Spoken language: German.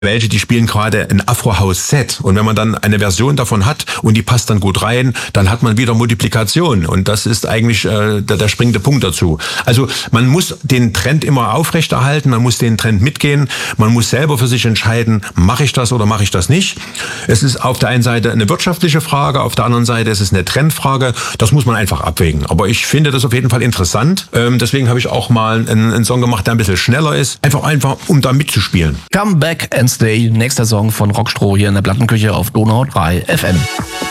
welche, die spielen gerade ein Afro-House-Set. Und wenn man dann eine Version davon hat und die passt dann gut rein, dann hat man wieder Multiplikation. Und das ist eigentlich der springende Punkt dazu. Also man muss den Trend immer aufrechterhalten, man muss den Trend mitgehen, man muss selber für sich entscheiden, mache ich das oder mache ich das nicht. Es ist auf der einen Seite eine wirtschaftliche Frage, auf der anderen Seite ist es eine Trendfrage. Das muss man einfach abwägen. Aber ich finde das auf jeden Fall interessant. Deswegen habe ich auch mal einen Song gemacht, der ein bisschen schneller ist. Einfach um da mitzuspielen. Come Back and Stay, nächster Song von Rockstroh hier in der Plattenküche auf Donau 3 FM.